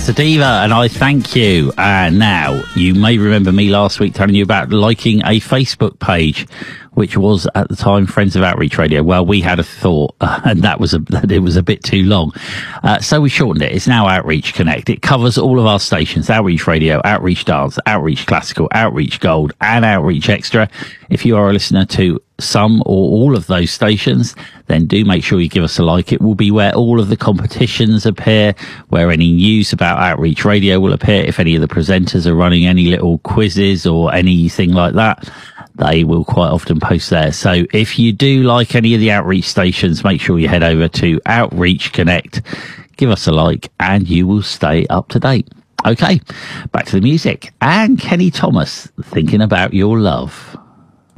That's a diva, and I thank you. Now, you may remember me last week telling you about liking a Facebook page, which was at the time Friends of Outreach Radio. Well, we had a thought, and it was a bit too long. So we shortened it. It's now Outreach Connect. It covers all of our stations: Outreach Radio, Outreach Dance, Outreach Classical, Outreach Gold, and Outreach Extra. If you are a listener to some or all of those stations, then do make sure you give us a like. It will be where all of the competitions appear, where any news about Outreach Radio will appear. If any of the presenters are running any little quizzes or anything like that, they will quite often post there. So if you do like any of the Outreach stations, make sure you head over to Outreach Connect, give us a like, and you will stay up to date. Okay, back to the music. And Kenny Thomas, Thinking About Your Love.